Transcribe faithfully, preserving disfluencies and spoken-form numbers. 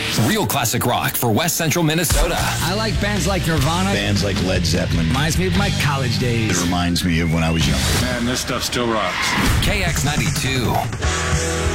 Real classic rock for West Central Minnesota. I like bands like Nirvana. Bands like Led Zeppelin. Reminds me of my college days. It reminds me of when I was young. Man, this stuff still rocks. K X ninety-two.